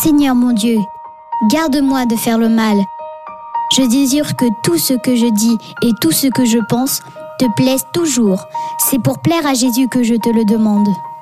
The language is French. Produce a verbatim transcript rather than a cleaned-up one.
Seigneur mon Dieu, garde-moi de faire le mal. Je désire que tout ce que je dis et tout ce que je pense te plaise toujours. C'est pour plaire à Jésus que je te le demande.